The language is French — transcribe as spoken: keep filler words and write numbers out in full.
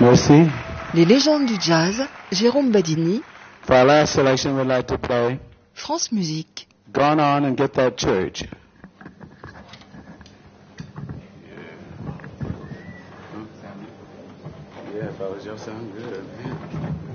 Merci. Les légendes du jazz, Jérôme Badini. For our last selection, we'd like to play France Musique. Gone On and Get That Church. Yeah, fellas, y'all sound good, man.